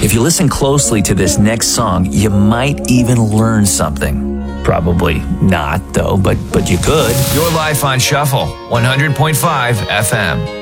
If you listen closely to this next song, you might even learn something. Probably not, though, but you could. Your life on Shuffle, 100.5 FM.